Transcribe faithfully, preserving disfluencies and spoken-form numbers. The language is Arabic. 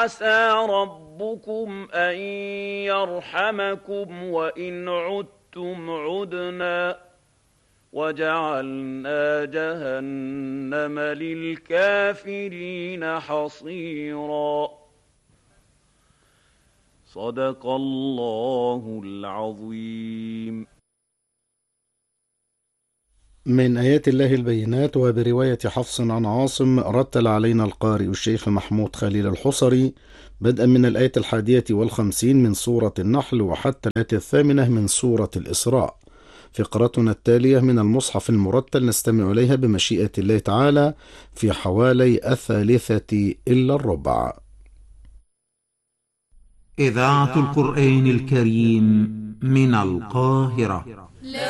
عسى ربكم أن يرحمكم وإن عدتم عدنا وجعلنا جهنم للكافرين حصيرا. صدق الله العظيم. من آيات الله البينات. وبرواية حفص عن عاصم رتل علينا القارئ الشيخ محمود خليل الحصري بدءا من الآية الحادية والخمسين من سورة النحل وحتى الآية الثامنة من سورة الإسراء. فقرتنا التالية من المصحف المرتل نستمع إليها بمشيئة الله تعالى في حوالي الثالثة إلا الربع. إذاعة القرآن الكريم من القاهرة.